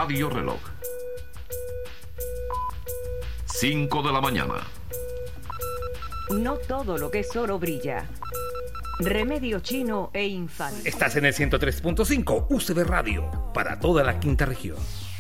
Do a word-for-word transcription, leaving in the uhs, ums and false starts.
Radio Reloj. cinco de la mañana. No todo lo que es oro brilla. Remedio chino e infal. Estás en el ciento tres punto cinco U C B Radio para toda la quinta región.